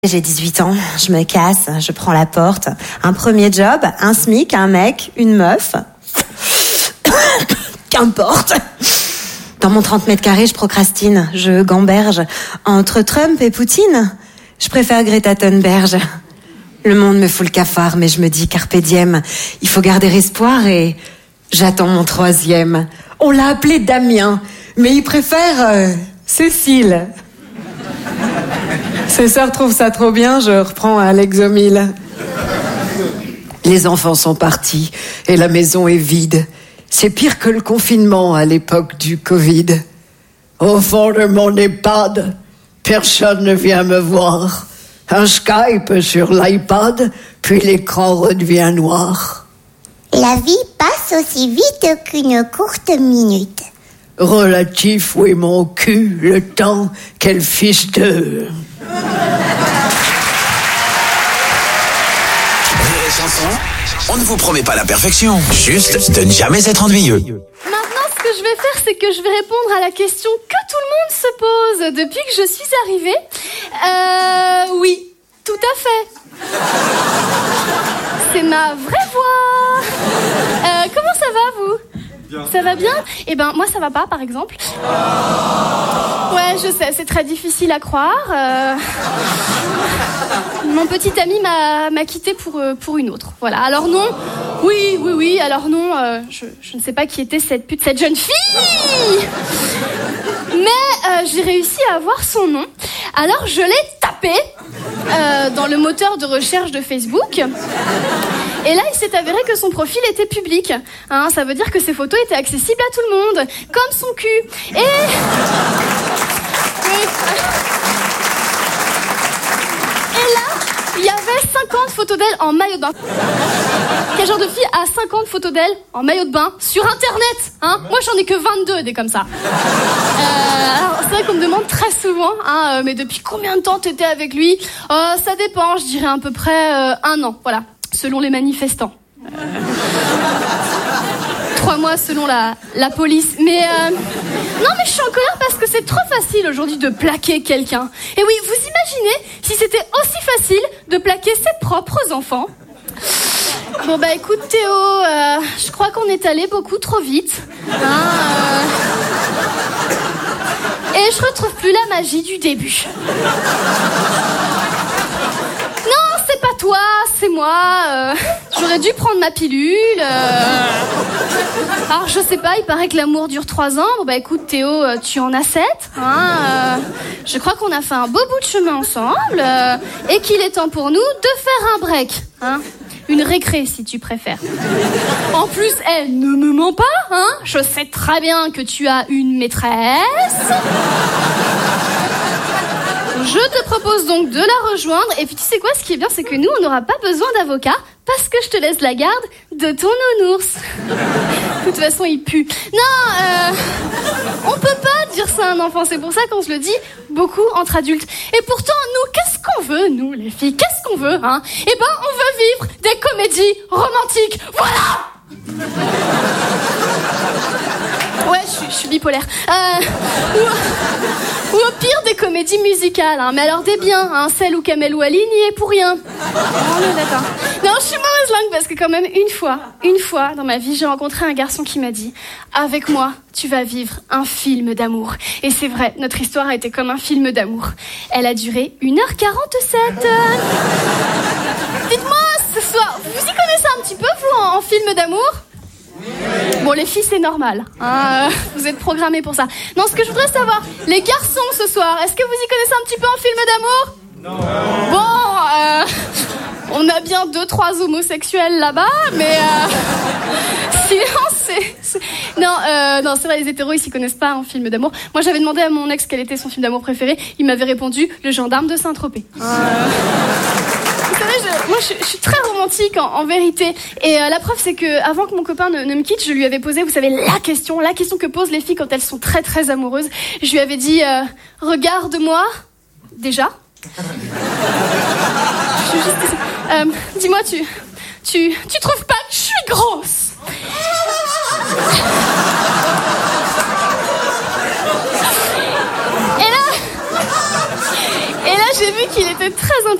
J'ai 18 ans, je me casse, je prends la porte. Un premier job, un SMIC, un mec, une meuf. Qu'importe. Dans mon 30 mètres carrés, je procrastine, je gamberge. Entre Trump et Poutine, je préfère Greta Thunberg. Le monde me fout le cafard, mais je me dis carpe diem. Il faut garder espoir et j'attends mon troisième. On l'a appelé Damien, mais il préfère Cécile. Ses sœurs trouvent ça trop bien, je reprends à l'exomile. Les enfants sont partis et la maison est vide. C'est pire que le confinement à l'époque du Covid. Au fond de mon EHPAD, personne ne vient me voir. Un Skype sur l'iPad, puis l'écran redevient noir. La vie passe aussi vite qu'une courte minute. Relatif, oui, mon cul, le temps, quel fils de... On ne vous promet pas la perfection, juste de ne jamais être ennuyeux. Maintenant, ce que je vais faire, c'est que je vais répondre à la question que tout le monde se pose depuis que je suis arrivée. Oui, tout à fait. C'est ma vraie voix. Comment ça va, vous ? Bien. Ça va bien ? Eh ben, moi, ça va pas, par exemple. Ouais, je sais, c'est très difficile à croire. Mon petit ami m'a quitté pour une autre. Voilà. Alors non, oui. Alors non, je ne sais pas qui était cette jeune fille. Mais j'ai réussi à avoir son nom. Alors je l'ai tapé dans le moteur de recherche de Facebook. Et là, il s'est avéré que son profil était public. Hein, ça veut dire que ses photos étaient accessibles à tout le monde, comme son cul. Et... Oui. Et là, il y avait 50 photos d'elle en maillot de bain. Quel genre de fille a 50 photos d'elle en maillot de bain sur Internet, hein ? Moi, j'en ai que 22 des comme ça. Alors, c'est vrai qu'on me demande très souvent, hein, mais depuis combien de temps t'étais avec lui ? Ça dépend, je dirais à peu près 1 an, voilà. Selon les manifestants. 3 mois selon la police. Mais non, mais je suis en colère parce que c'est trop facile aujourd'hui de plaquer quelqu'un. Et oui, vous imaginez si c'était aussi facile de plaquer ses propres enfants ? Bon bah écoute Théo, je crois qu'on est allé beaucoup trop vite. Et je retrouve plus la magie du début. C'est pas toi, c'est moi. J'aurais dû prendre ma pilule. Alors je sais pas, il paraît que l'amour dure 3 ans. Bon bah écoute Théo, tu en as 7. Hein, je crois qu'on a fait un beau bout de chemin ensemble et qu'il est temps pour nous de faire un break. Hein, une récré si tu préfères. En plus, elle ne me ment pas. Hein, je sais très bien que tu as une maîtresse. Je te propose donc de la rejoindre. Et puis tu sais quoi, ce qui est bien, c'est que nous, on n'aura pas besoin d'avocat parce que je te laisse la garde de ton nounours. De toute façon, il pue. Non, on peut pas dire ça à un enfant. C'est pour ça qu'on se le dit beaucoup entre adultes. Et pourtant, nous, qu'est-ce qu'on veut, nous, les filles ? Qu'est-ce qu'on veut, hein ? Eh ben, on veut vivre des comédies romantiques. Voilà ! Ouais, je suis bipolaire. Ou au pire, des comédies musicales. Hein. Mais alors des biens, hein, celle où Kamel Ouali n'y est pour rien. Oh, d'accord. Non, je suis mauvaise langue parce que quand même, une fois, dans ma vie, j'ai rencontré un garçon qui m'a dit « Avec moi, tu vas vivre un film d'amour. » Et c'est vrai, notre histoire a été comme un film d'amour. Elle a duré 1h47. Dites-moi, ce soir, vous y connaissez un petit peu, vous, en film d'amour ? Bon, les filles, c'est normal. Hein, vous êtes programmés pour ça. Non, ce que je voudrais savoir, les garçons ce soir, est-ce que vous y connaissez un petit peu en film d'amour ? Non. Bon, on a bien 2-3 homosexuels là-bas, mais sinon, Non, c'est vrai, les hétéros, ils s'y connaissent pas en film d'amour. Moi, j'avais demandé à mon ex quel était son film d'amour préféré. Il m'avait répondu « Le gendarme de Saint-Tropez ». Vous savez, moi je suis très romantique en vérité. Et la preuve, c'est que avant que mon copain ne me quitte, je lui avais posé, vous savez, la question que posent les filles quand elles sont très très amoureuses. Je lui avais dit regarde-moi déjà. Dis-moi, tu trouves pas que je suis grosse? Et là j'ai vu qu'il était très